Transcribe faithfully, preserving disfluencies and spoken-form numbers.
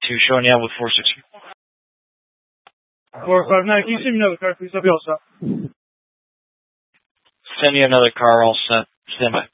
two showing you out with four six. four five nine, can you send me another car, please? I'll be all set. Send you another car, all set. Stand by.